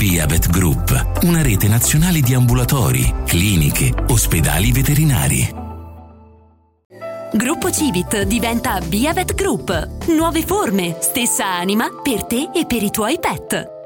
Viavet Group, una rete nazionale di ambulatori, cliniche, ospedali veterinari. Gruppo Civit diventa Viavet Group. Nuove forme, stessa anima per te e per i tuoi pet.